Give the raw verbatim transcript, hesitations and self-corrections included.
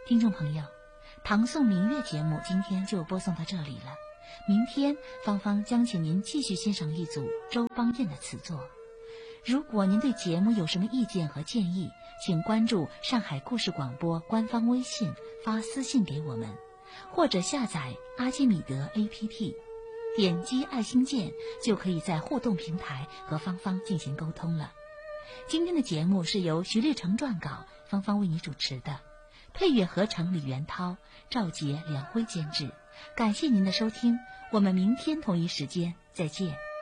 听众朋友，唐宋明月节目今天就播送到这里了。明天芳芳将请您继续欣赏一组周邦彦的词作。如果您对节目有什么意见和建议，请关注上海故事广播官方微信，发私信给我们，或者下载阿基米德 A P P， 点击爱心键就可以在互动平台和芳芳进行沟通了。今天的节目是由徐立成撰稿，芳芳为你主持的，配乐合成李元涛，赵杰、梁辉监制。感谢您的收听，我们明天同一时间再见。